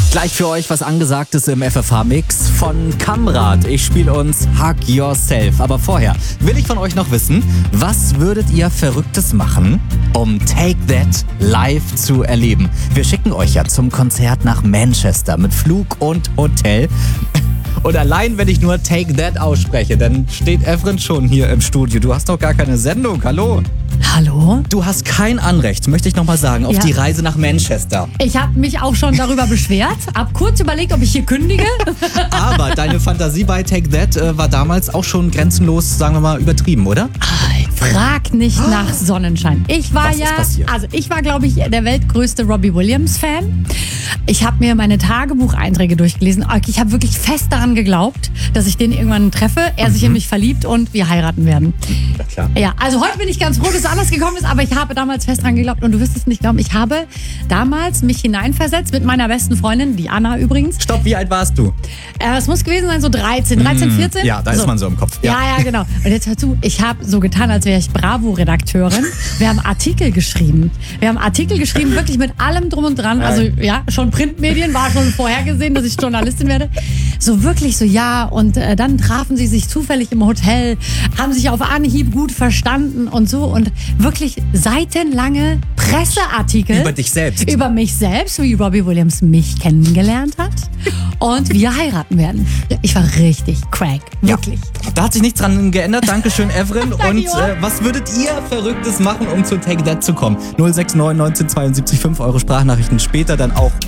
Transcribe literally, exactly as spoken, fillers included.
Gleich für euch was Angesagtes im F F H-Mix von Kamrat. Ich spiele uns Hug Yourself. Aber vorher will ich von euch noch wissen, was würdet ihr Verrücktes machen, um Take That live zu erleben? Wir schicken euch ja zum Konzert nach Manchester mit Flug und Hotel. Und allein, wenn ich nur Take That ausspreche, dann steht Evren schon hier im Studio. Du hast doch gar keine Sendung. Hallo. Hallo? Du hast kein Anrecht, möchte ich nochmal sagen, auf Ja. die Reise nach Manchester. Ich habe mich auch schon darüber beschwert. Hab kurz überlegt, ob ich hier kündige. Aber deine Fantasie bei Take That äh, war damals auch schon grenzenlos, sagen wir mal, übertrieben, oder? Frag nicht nach Sonnenschein. Ich war Was ist ja, passiert? also ich war, glaube ich, der weltgrößte Robbie Williams-Fan. Ich habe mir meine Tagebucheinträge durchgelesen. Ich habe wirklich fest daran geglaubt, dass ich den irgendwann treffe, er sich in mich verliebt und wir heiraten werden. Ja, klar. Ja, also heute bin ich ganz froh, dass es anders gekommen ist, aber ich habe damals fest dran geglaubt und du wirst es nicht glauben. Ich habe damals mich hineinversetzt mit meiner besten Freundin, die Anna übrigens. Stopp, wie alt warst du? Äh, es muss gewesen sein, so dreizehn, dreizehn, vierzehn. Ja, da so. ist man so im Kopf. Ja, ja, genau. Und jetzt hör zu, ich habe so getan, als wäre ich Bravo-Redakteurin. Wir haben Artikel geschrieben. Wir haben Artikel geschrieben, wirklich mit allem drum und dran. Also ja, schon Printmedien, war schon vorhergesehen, dass ich Journalistin werde. So wirklich so, ja. Und äh, dann trafen sie sich zufällig im Hotel, haben sich auf Anhieb gut verstanden und so. Und wirklich seitenlange Presseartikel. Über dich selbst. Über mich selbst, wie Robbie Williams mich kennengelernt hat. Und wir heiraten werden. Ich war richtig crack. Wirklich. Ja, da hat sich nichts dran geändert. Dankeschön, Evren. Danke, Und Johann. äh, was würdet ihr Verrücktes machen, um zu Take That zu kommen? null sechs neun neunzehn zweiundsiebzig fünf, eure Sprachnachrichten später dann auch